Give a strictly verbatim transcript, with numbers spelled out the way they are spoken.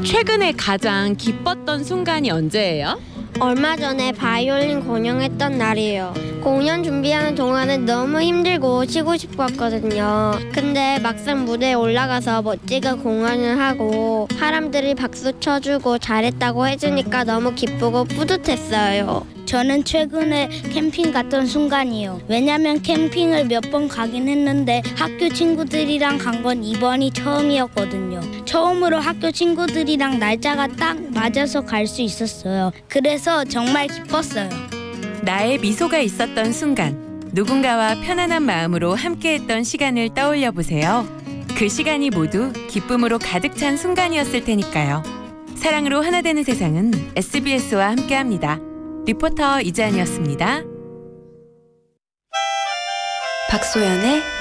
최근에 가장 기뻤던 순간이 언제예요? 얼마 전에 바이올린 공연했던 날이에요. 공연 준비하는 동안은 너무 힘들고 쉬고 싶었거든요. 근데 막상 무대에 올라가서 멋지게 공연을 하고 사람들이 박수 쳐주고 잘했다고 해주니까 너무 기쁘고 뿌듯했어요. 저는 최근에 캠핑 갔던 순간이에요. 왜냐면 캠핑을 몇 번 가긴 했는데 학교 친구들이랑 간 건 이번이 처음이었거든요. 처음으로 학교 친구들이랑 날짜가 딱 맞아서 갈 수 있었어요. 그래서 정말 기뻤어요. 나의 미소가 있었던 순간, 누군가와 편안한 마음으로 함께했던 시간을 떠올려 보세요. 그 시간이 모두 기쁨으로 가득 찬 순간이었을 테니까요. 사랑으로 하나 되는 세상은 에스비에스와 함께합니다. 리포터 이지안이었습니다. 박소연의